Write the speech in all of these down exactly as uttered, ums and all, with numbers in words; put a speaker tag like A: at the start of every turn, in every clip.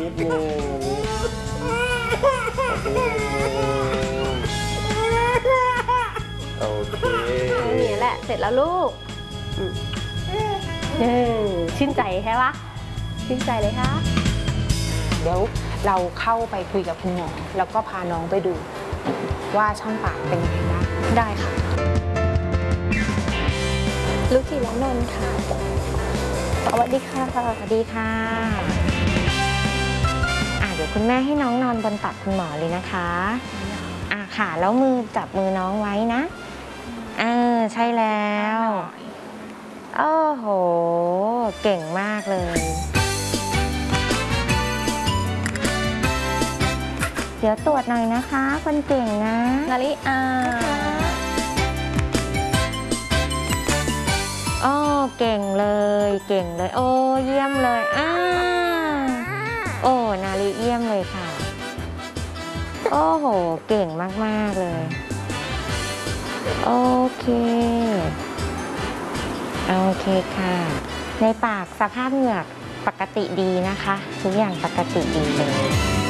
A: ดนึงโอเค
B: นี่แหละเสร็จแล้วลูกเออชื่นใจใช่ปะชื่นใจเลยค่ะ
C: เดี๋ยวเราเข้าไปคุยกับคุณหมอแล้วก็พาน้องไปดูว่าช่องปากเป็นยังไงบ้าง
B: ได้ค่ะลูกทีละนนท์ค่ะสวัสดีค่ะสวัสดีค่ะอ่ะเดี๋ยวคุณแม่ให้น้องนอนบนตักคุณหมอเลยนะคะอ่ะค่ะแล้วมือจับมือน้องไว้นะเออใช่แล้วโอ้โหเก่งมากเลยเดี๋ยวตรวจหน่อยนะคะคนเก่งนะนาริอาโอ้เก่งเลยเก่งเลยโอ้เยี่ยมเลยอ้าโอ้นาริเยี่ยมเลยค่ะโอ้โหเก่งมากๆเลยโอเคโอเคค่ะในปากสภาพเหงือกปกติดีนะคะทุกอย่างปกติดีเลย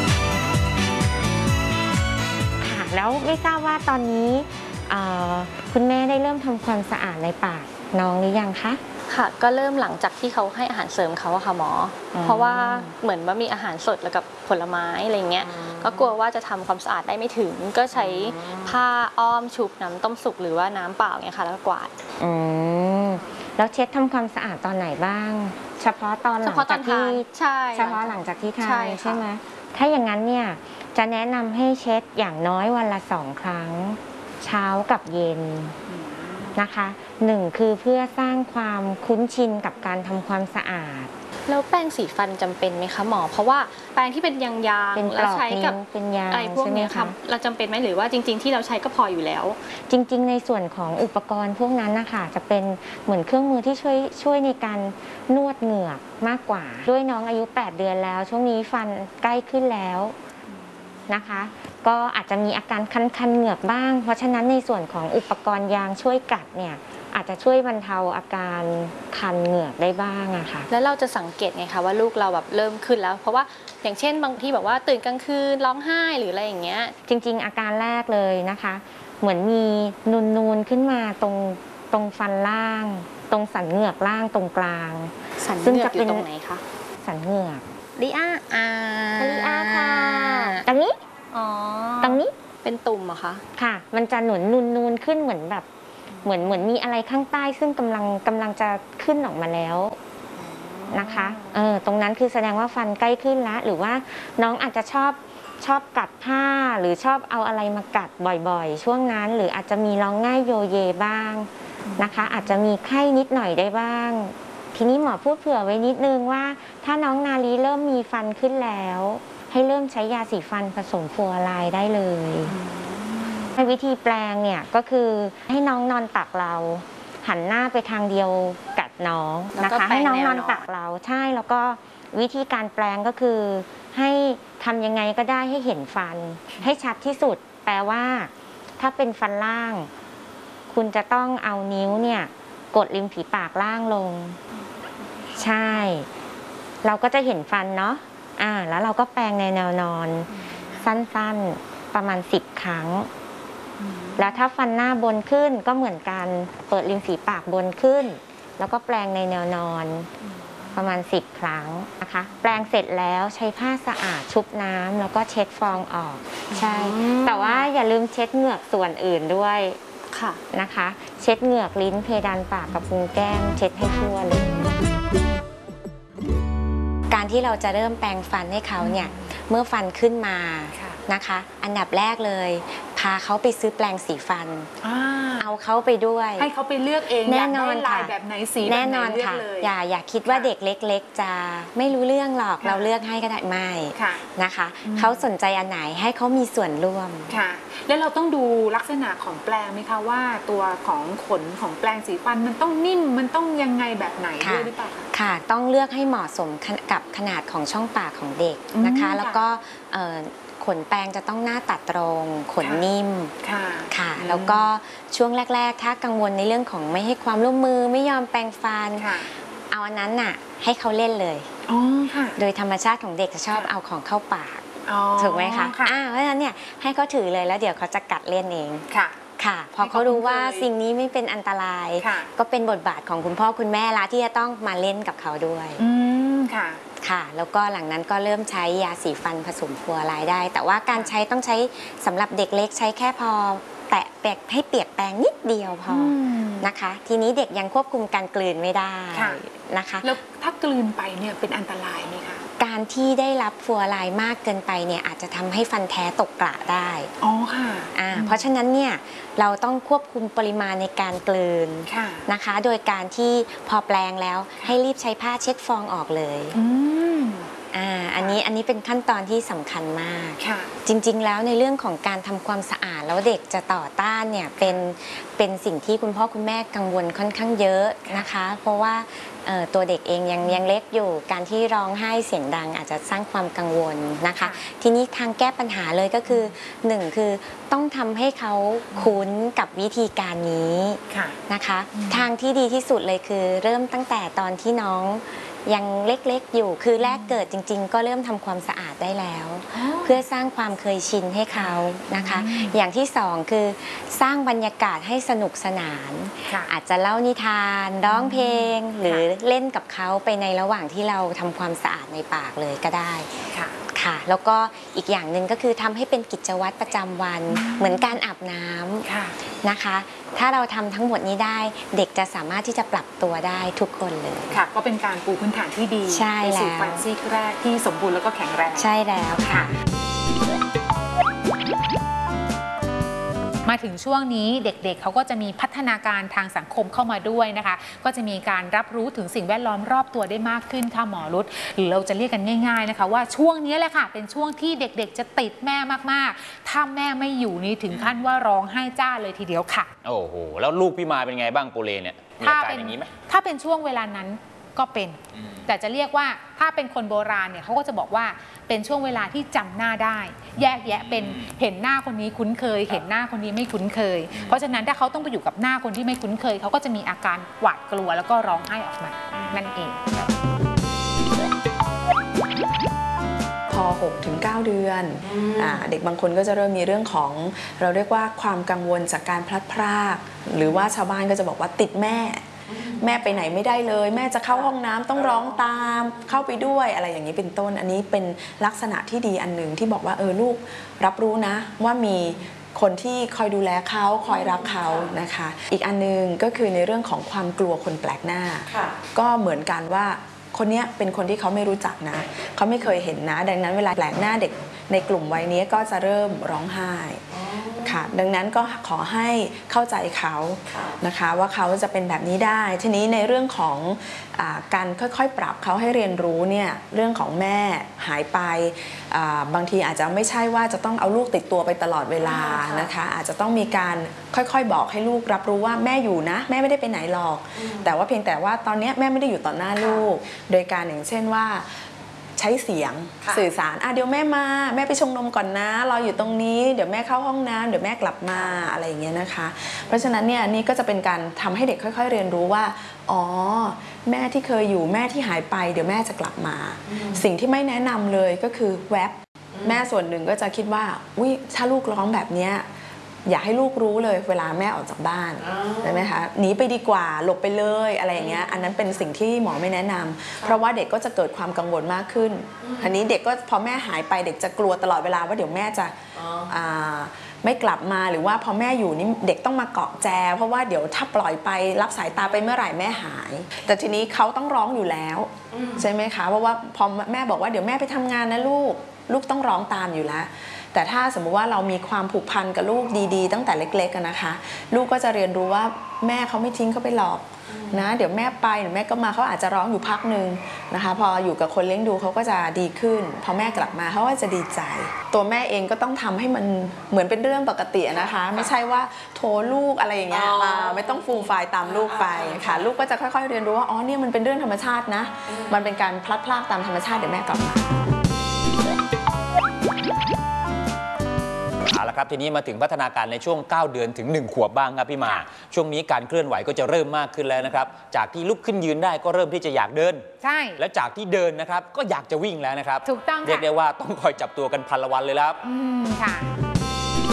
B: ค่ะแล้วไม่ทราบว่าตอนนี้คุณแม่ได้เริ่มทำความสะอาดในปากน้องหรือยังคะค่ะก็เริ่มหลังจากที่เขาให้อาหารเสริมเขาอะค่ะหมอเพราะว่าเหมือนว่ามีอาหารสดแล้วกับผลไม้อะไรเงี้ยก็กลัวว่าจะทำความสะอาดได้ไม่ถึงก็ใช้ผ้าอ้อมชุบน้ำต้มสุกหรือว่าน้ำเปล่าเนี่ยค่ะแล้วก็กวาดอืมแล้วเช็ดทำความสะอาดตอนไหนบ้างเฉพาะตอนหลังจากที่ใช่เฉพาะหลังจากที่ทานใช่ไหมถ้าอย่างนั้นเนี่ยจะแนะนำให้เช็ดอย่างน้อยวันละสองครั้งเช้ากับเย็นนะคะหนึ่งคือเพื่อสร้างความคุ้นชินกับการทำความสะอาดแล้วแปรงสีฟันจำเป็นไหมคะหมอเพราะว่าแปรงที่เป็นยางๆแล้วใช้กับเป็นยางไอ้พวกนี้ค่ะเราจำเป็นไหมหรือว่าจริงๆที่เราใช้ก็พออยู่แล้วจริงๆในส่วนของอุปกรณ์พวกนั้นนะคะจะเป็นเหมือนเครื่องมือที่ช่วยช่วยในการนวดเหงือกมากกว่าด้วยน้องอายุแปดเดือนแล้วช่วงนี้ฟันใกล้ขึ้นแล้วนะคะก็อาจจะมีอาการคันๆเหงือกบ้างเพราะฉะนั้นในส่วนของอุปกรณ์ยางช่วยกัดเนี่ยอาจจะช่วยบรรเทาอาการคันเหงือกได้บ้างอะค่ะแล้วเราจะสังเกตไงคะว่าลูกเราแบบเริ่มขึ้นแล้วเพราะว่าอย่างเช่นบางที่แบบว่าตื่นกลางคืนร้องไห้หรืออะไรอย่างเงี้ยจริงๆอาการแรกเลยนะคะเหมือนมีนูนๆขึ้นมาตรงตรงฟันล่างตรงสันเหงือกล่างตรงกลางสันเหงือกอยู่ตรงไหนคะสันเหงือกลิอาอาลิอาค่ะตรงนี้อ๋อตรงนี้เป็นตุ่มอะคะค่ะมันจะหนุนนูนๆขึ้นเหมือนแบบเหมือนเหมือนมีอะไรข้างใต้ซึ่งกำลังกำลังจะขึ้นออกมาแล้วนะคะเออตรงนั้นคือแสดงว่าฟันใกล้ขึ้นแล้วหรือว่าน้องอาจจะชอบชอบกัดผ้าหรือชอบเอาอะไรมากัดบ่อยๆช่วงนั้นหรืออาจจะมีร้องง่ายโยเยบ้างนะคะอาจจะมีไข้นิดหน่อยได้บ้างทีนี้หมอพูดเผื่อไว้นิดนึงว่าถ้าน้องนาลีเริ่มมีฟันขึ้นแล้วให้เริ่มใช้ยาสีฟันผสมฟลูออไรด์ได้เลยวิธีแปลงเนี่ยก็คือให้น้องนอนตักเราหันหน้าไปทางเดียวกับน้องนะคะให้น้องนอนตักเราใช่แล้วก็วิธีการแปลงก็คือให้ทำยังไงก็ได้ให้เห็นฟันให้ชัดที่สุดแปลว่าถ้าเป็นฟันล่างคุณจะต้องเอานิ้วเนี่ยกดริมฝีปากล่างลงใช่เราก็จะเห็นฟันเนาะอ่าแล้วเราก็แปลงในแนวนอนสั้นๆประมาณสิบครั้งแล้วถ้าฟันหน้าบนขึ้นก็เหมือนกันเปิดริมฝีปากบนขึ้นแล้วก็แปลงในแนวนอนประมาณสิบครั้งนะคะแปลงเสร็จแล้วใช้ผ้าสะอาดชุบน้ำแล้วก็เช็ดฟองออกใช่แต่ว่าอย่าลืมเช็ดเหงือกส่วนอื่นด้วยค่ะนะคะเช็ดเหงือกลิ้นเพดานปากกับพุงแก้มเช็ดให้ทั่วเลยการที่เราจะเริ่มแปรงฟันให้เขาเนี่ยเมื่อฟันขึ้นมานะคะอันดับแรกเลยพาเขาไปซื้อแปรงสีฟันเอาเขาไปด้วยให้เขาไปเลือกเองแน่นอนค่ะแบบไหนสีแน่นอนค่ะอย่าอย่าคิดว่าเด็กเล็กๆจะไม่รู้เรื่องหรอกเราเลือกให้ก็ได้ไม่นะคะเขาสนใจอันไหนให้เขามีส่วนร่วมค่ะแล้วเราต้องดูลักษณะของแปรงไหมคะว่าตัวของขนของแปรงสีฟันมันต้องนิ่มมันต้องยังไงแบบไหนด้วยหรือเปล่าค่ะต้องเลือกให้เหมาะสมกับขนาดของช่องปากของเด็กนะคะแล้วก็ขนแปรงจะต้องหน้าตัดตรงขนนิ่มค่ะแล้วก็ช่วงแรกๆถ้ากังวลในเรื่องของไม่ให้ความร่วมมือไม่ยอมแปรงฟันเอาอันนั้นน่ะให้เขาเล่นเลย
C: อ๋อค่ะ
B: โดยธรรมชาติของเด็กจะชอบเอาของเข้าปากถูกไหมคะ
C: ค่ะ
B: เพราะฉะนั้นเนี่ยให้เขาถือเลยแล้วเดี๋ยวเขาจะกัดเล่นเอง
C: ค่ะ
B: ค่ะพอเขารู้ว่าสิ่งนี้ไม่เป็นอันตรายก็เป็นบทบาทของคุณพ่อคุณแม่ละที่จะต้องมาเล่นกับเขาด้วย
C: อืมค่ะ
B: ค่ะแล้วก็หลังนั้นก็เริ่มใช้ยาสีฟันผสมฟลูออไรด์ได้แต่ว่าการใช้ต้องใช้สำหรับเด็กเล็กใช้แค่พอแตะแปะให้เปียกแปรงนิดเดียวพอนะคะทีนี้เด็กยังควบคุมการกลืนไม่ได้นะคะ
C: แล้วถ้ากลืนไปเนี่ยเป็นอันตรายไหมคะ
B: การที่ได้รับฟลูออไรด์มากเกินไปเนี่ยอาจจะทำให้ฟันแท้ตกกระได้
C: อ๋อค่ะ
B: อ่าเพราะฉะนั้นเนี่ยเราต้องควบคุมปริมาณในการกลืนนะคะโดยการที่พอแปลงแล้วให้รีบใช้ผ้าเช็ดฟองออกเลยอ่าอันนี้อันนี้เป็นขั้นตอนที่สำคัญมากจริงๆแล้วในเรื่องของการทำความสะอาดแล้วเด็กจะต่อต้านเนี่ยเป็นเป็นสิ่งที่คุณพ่อคุณแม่กังวลค่อนข้างเยอะนะคะเพราะว่าตัวเด็กเองยังยังเล็กอยู่การที่ร้องไห้เสียงดังอาจจะสร้างความกังวลนะคะทีนี้ทางแก้ปัญหาเลยก็คือหนึ่งคือต้องทำให้เขาคุ้นกับวิธีการนี้นะคะทางที่ดีที่สุดเลยคือเริ่มตั้งแต่ตอนที่น้องยังเล็กๆอยู่คือแรกเกิดจริงๆก็เริ่มทำความสะอาดได้แล้วเพื่อสร้างความเคยชินให้เขานะคะอย่างที่สองคือสร้างบรรยากาศให้สนุกสนานอาจจะเล่านิทานร้องเพลงหรือเล่นกับเขาไปในระหว่างที่เราทำความสะอาดในปากเลยก็ได้ค่ะแล้วก็อีกอย่างหนึ่งก็คือทำให้เป็นกิจวัตรประจำวันเหมือนการอาบน้ำนะคะถ้าเราทำทั้งหมดนี้ได้เด็กจะสามารถที่จะปรับตัวได้ทุกคนเลย
C: ค่ะก็เป็นการปูพื้นฐานที่ดี
B: ไป
C: สู่ฟันซี่แรกที่สมบูรณ์แล้วก็แข็งแรง
B: ใช่แล้วค่ะ
A: มาถึงช่วงนี้เด็กๆ เเขาก็จะมีพัฒนาการทางสังคมเข้ามาด้วยนะคะก็จะมีการรับรู้ถึงสิ่งแวดล้อมรอบตัวได้มากขึ้นค่ะหมอรุตหรือเราจะเรียกกันง่ายๆนะคะว่าช่วงนี้แหละค่ะเป็นช่วงที่เด็กๆจะติดแม่มากๆถ้าแม่ไม่อยู่นี่ถึงขั้นว่าร้องไห้จ้าเลยทีเดียวค่ะ
D: โอ้โหแล้วลูกพี่มาเป็นไงบ้างโปเลเนี่ยมีอาการอย่างนี้ไหม
A: ถ้าเป็นช่วงเวลานั้นก็เป็นแต่จะเรียกว่าถ้าเป็นคนโบราณเนี่ยเขาก็จะบอกว่าเป็นช่วงเวลาที่จำหน้าได้แยกแยะเป็นเห็นหน้าคนนี้คุ้นเคยเห็นหน้าคนนี้ไม่คุ้นเคยเพราะฉะนั้นถ้าเขาต้องไปอยู่กับหน้าคนที่ไม่คุ้นเคยเขาก็จะมีอาการหวาดกลัวแล้วก็ร้องไห้ออกมานั่นเอง
E: พอ หกถึงเก้า เดือนอ่าเด็กบางคนก็จะเริ่มมีเรื่องของเราเรียกว่าความกังวลจากการพลัดพรากหรือว่าชาวบ้านก็จะบอกว่าติดแม่แม่ไปไหนไม่ได้เลยแม่จะเข้าห้องน้ำต้องร้องตามเข้าไปด้วยอะไรอย่างนี้เป็นต้นอันนี้เป็นลักษณะที่ดีอันหนึ่งที่บอกว่าเออลูกรับรู้นะว่ามีคนที่คอยดูแลเขาคอยรักเขานะคะอีกอันนึงก็คือในเรื่องของความกลัวคนแปลกหน้าก็เหมือนกันว่าคนนี้เป็นคนที่เขาไม่รู้จักนะเขาไม่เคยเห็นนะดังนั้นเวลาแปลกหน้าเด็กในกลุ่มวัยนี้ก็จะเริ่มร้องไห้ค่ะดังนั้นก็ขอให้เข้าใจเขานะคะว่าเขาจะเป็นแบบนี้ได้ทีนี้ในเรื่องของอ่าการค่อยๆปรับเขาให้เรียนรู้เนี่ยเรื่องของแม่หายไปบางทีอาจจะไม่ใช่ว่าจะต้องเอาลูกติดตัวไปตลอดเวลานะคะอาจจะต้องมีการค่อยๆบอกให้ลูกรับรู้ว่าแม่อยู่นะแม่ไม่ได้ไปไหนหรอกแต่ว่าเพียงแต่ว่าตอนนี้แม่ไม่ได้อยู่ต่อหน้าลูกโดยการอย่างเช่นว่าใช้เสียงสื่อสารอ่ะเดี๋ยวแม่มาแม่ไปชงนมก่อนนะรออยู่ตรงนี้เดี๋ยวแม่เข้าห้องน้ำเดี๋ยวแม่กลับมาอะไรอย่างเงี้ยนะคะเพราะฉะนั้นเนี่ยนี่ก็จะเป็นการทำให้เด็กค่อยๆเรียนรู้ว่าอ๋อแม่ที่เคยอยู่แม่ที่หายไปเดี๋ยวแม่จะกลับมาสิ่งที่ไม่แนะนำเลยก็คือแวบแม่ส่วนหนึ่งก็จะคิดว่าอุ๊ยถ้าลูกร้องแบบเนี้ยอยากให้ลูกรู้เลยเวลาแม่ออกจากบ้านใช่ไหมคะหนีไปดีกว่าหลบไปเลยอะไรอย่างเงี้ยอันนั้นเป็นสิ่งที่หมอไม่แนะนำเพราะว่าเด็กก็จะเกิดความกังวลมากขึ้นอันนี้เด็กก็พอแม่หายไปเด็กจะกลัวตลอดเวลาว่าเดี๋ยวแม่จะไม่กลับมาหรือว่าพอแม่อยู่นี่เด็กต้องมาเกาะแจเพราะว่าเดี๋ยวถ้าปล่อยไปรับสายตาไปเมื่อไหร่แม่หายแต่ทีนี้เขาต้องร้องอยู่แล้วใช่ไหมคะเพราะว่าพอแม่บอกว่าเดี๋ยวแม่ไปทำงานนะลูกลูกต้องร้องตามอยู่แล้วแต่ถ้าสมมุติว่าเรามีความผูกพันกับลูกดีๆตั้งแต่เล็กๆนะคะลูกก็จะเรียนรู้ว่าแม่เขาไม่ทิ้งเขาไปหรอกนะเดี๋ยวแม่ไปเดี๋ยวแม่ก็มาเขาอาจจะร้องอยู่พักหนึ่งนะคะพออยู่กับคนเลี้ยงดูเขาก็จะดีขึ้นพอแม่กลับมาเขาก็จะดีใจตัวแม่เองก็ต้องทำให้มันเหมือนเป็นเรื่องปกตินะคะไม่ใช่ว่าโทรลูกอะไรอย่างเงี้ยไม่ต้องฟูมไฟตามลูกไปค่ะลูกก็จะค่อยๆเรียนรู้ว่าอ๋อเนี่ยมันเป็นเรื่องธรรมชาตินะมันเป็นการพลัดพรากตามธรรมชาติเดี๋ยวแม่กลับมา
D: เอาละครับครับทีนี้มาถึงพัฒนาการในช่วงเก้าเดือนถึงหนึ่งขวบบ้างครับพี่มาช่วงนี้การเคลื่อนไหวก็จะเริ่มมากขึ้นแล้วนะครับจากที่ลุกขึ้นยืนได้ก็เริ่มที่จะอยากเดิน
A: ใช่
D: และจากที่เดินนะครับก็อยากจะวิ่งแล้วนะครับ
A: ถูกต้อง
D: เรียกได้ว่าต้องคอยจับตัวกันพันละวันเลยครับ
A: อืมค่ะ